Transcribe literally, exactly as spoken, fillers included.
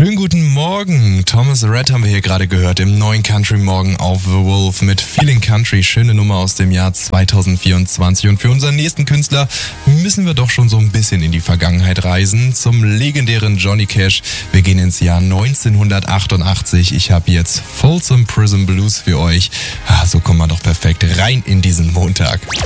Schönen guten Morgen. Thomas Rhett haben wir hier gerade gehört im neuen Country Morgen auf The Wolf mit Feeling Country. Schöne Nummer aus dem Jahr zwanzig vierundzwanzig. Und für unseren nächsten Künstler müssen wir doch schon so ein bisschen in die Vergangenheit reisen. Zum legendären Johnny Cash. Wir gehen ins Jahr neunzehnhundertachtundachtzig. Ich habe jetzt Folsom Prison Blues für euch. Ah, so kommen wir doch perfekt rein in diesen Montag.